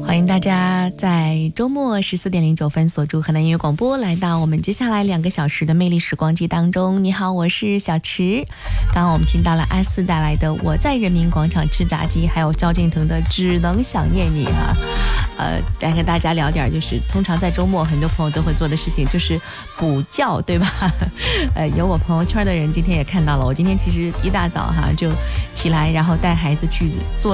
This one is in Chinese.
欢迎大家在周末14:09锁住河南音乐广播，来到我们接下来2个小时的魅力时光机当中。你好，我是小池。刚刚我们听到了阿四带来的《我在人民广场吃炸鸡》，还有萧敬腾的《只能想念你》哈。来跟大家聊点，就是通常在周末很多朋友都会做的事情，就是补觉，对吧？有我朋友圈的人今天也看到了，我今天其实一大早哈就起来，然后带孩子去做